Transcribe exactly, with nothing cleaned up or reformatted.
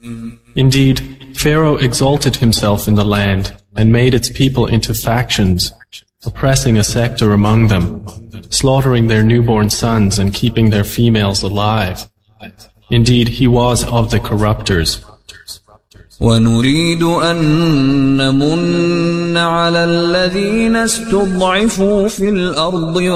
Indeed, Pharaoh exalted himself in the land and made its people into factions, oppressing a sector among them, slaughtering their newborn sons and keeping their females alive. Indeed, he was of the corrupters. ونريد أن نمن على الذين استضعفوا في الأرض